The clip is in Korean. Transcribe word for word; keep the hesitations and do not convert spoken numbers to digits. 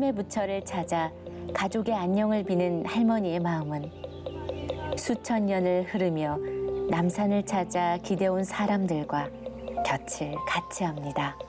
생명의 부처를 찾아 가족의 안녕을 비는 할머니의 마음은 수천 년을 흐르며 남산을 찾아 기대온 사람들과 곁을 같이 합니다.